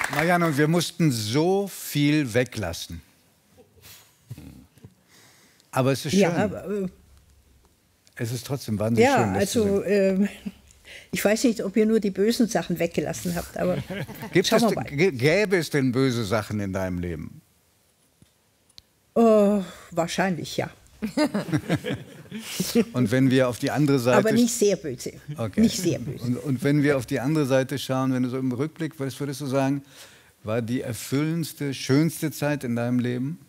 Marianne, und wir mussten so viel weglassen. Aber es ist schön. Ja, Es ist trotzdem wahnsinnig schön. ja, das zu also sehen. ich weiß nicht, ob ihr nur die bösen Sachen weggelassen habt, aber schauen wir mal. Gäbe es denn böse Sachen in deinem Leben? Oh, wahrscheinlich ja, Und wenn wir auf die andere Seite... aber nicht sehr böse. Okay. Nicht sehr böse. Und wenn wir auf die andere Seite schauen, wenn du so im Rückblick, was würdest du sagen, war die erfüllendste, schönste Zeit in deinem Leben?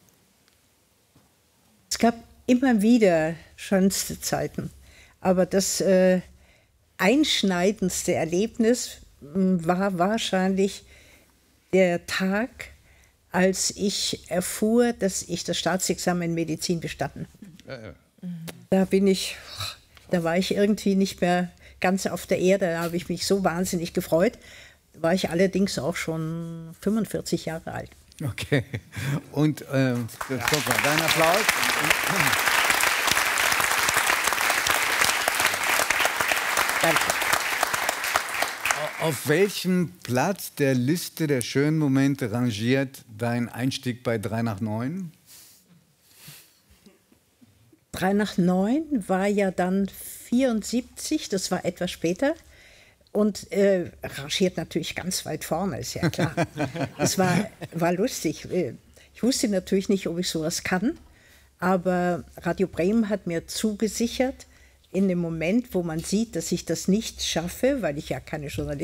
Es gab immer wieder schönste Zeiten, aber das einschneidendste Erlebnis war wahrscheinlich der Tag, als ich erfuhr, dass ich das Staatsexamen in Medizin bestanden habe. Da war ich irgendwie nicht mehr ganz auf der Erde, da habe ich mich so wahnsinnig gefreut. Da war ich allerdings auch schon 45 Jahre alt. Okay. Und guck mal, dein Applaus. Danke. Auf welchem Platz der Liste der schönen Momente rangiert dein Einstieg bei 3 nach 9? 3 nach 9 war ja dann 74, das war etwas später. Und rangiert natürlich ganz weit vorne, ist ja klar. Es war lustig. Ich wusste natürlich nicht, ob ich sowas kann, aber Radio Bremen hat mir zugesichert, in dem Moment, wo man sieht, dass ich das nicht schaffe, weil ich ja keine Journalistin